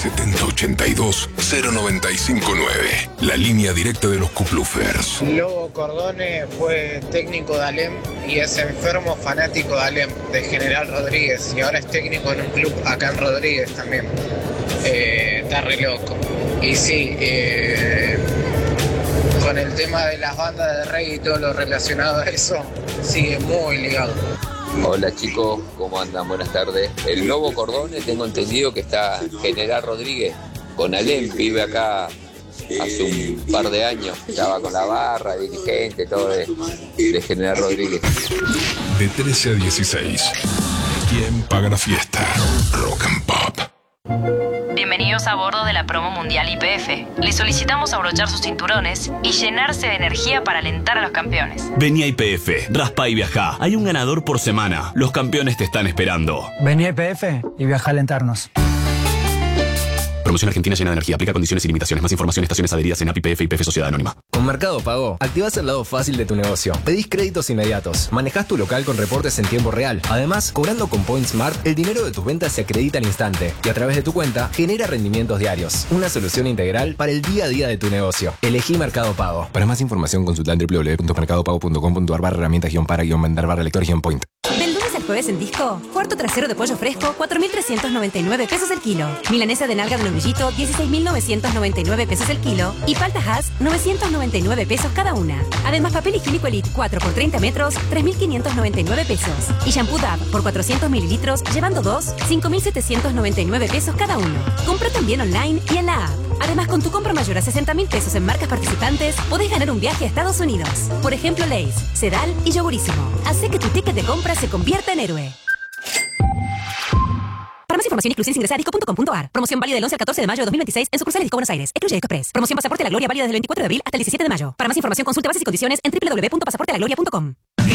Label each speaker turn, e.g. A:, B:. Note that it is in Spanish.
A: 7082-0959. La línea directa de los Cuplufers.
B: Lobo Cordone fue técnico de Alem y es enfermo fanático de Alem, de General Rodríguez. Y ahora es técnico en un club acá en Rodríguez también. Está re loco. Y sí, con el tema de las bandas de reggae y todo lo relacionado a eso, sigue muy ligado.
C: Hola chicos, ¿cómo andan? Buenas tardes. El Lobo Cordone, tengo entendido que está General Rodríguez con Alem, vive acá hace un par de años. Estaba con la barra, dirigente, todo de General Rodríguez.
A: De 13 a 16. ¿Quién paga la fiesta? Rock and Pop.
D: Bienvenidos a bordo de la promo mundial YPF. Les solicitamos abrochar sus cinturones y llenarse de energía para alentar a los campeones.
E: Vení a YPF, raspa y viajá. Hay un ganador por semana. Los campeones te están esperando.
F: Vení a YPF y viaja a alentarnos.
E: Promoción Argentina llena de energía. Aplica condiciones y limitaciones. Más información, estaciones adheridas en API YPF y YPF Sociedad Anónima.
G: Con Mercado Pago, activás el lado fácil de tu negocio. Pedís créditos inmediatos. Manejás tu local con reportes en tiempo real. Además, cobrando con Point Smart, el dinero de tus ventas se acredita al instante. Y a través de tu cuenta, genera rendimientos diarios. Una solución integral para el día a día de tu negocio. Elegí Mercado Pago. Para más información, consulta en www.mercadopago.com.ar/herramientas-para-vender-lector-point.
H: Del lunes al jueves en Disco, cuarto trasero de pollo fresco, 4.399 pesos el kilo. Milanesa de nalga de novillito, 16.999 pesos el kilo. Y palta Hass, 999 pesos cada una. Además, papel higiénico Elite 4 por 30 metros, 3.599 pesos. Y shampoo Dab por 400 mililitros, llevando 2, 5.799 pesos cada uno. Compra también online y en la app. Además, con tu compra mayor a 60.000 pesos en marcas participantes, podés ganar un viaje a Estados Unidos. Por ejemplo, Lay's, Sedal y Yogurísimo. Hace que tu ticket de compra se convierta en héroe. Para más información, inclusive ingresar a disco.com.ar. Promoción válida del 11 al 14 de mayo de 2026 en sucursales Disco Buenos Aires. Excluye Disco Express. Promoción Pasaporte a la Gloria válida desde el 24 de abril hasta el 17 de mayo. Para más información, consulte bases y condiciones en www.pasaportealagloria.com.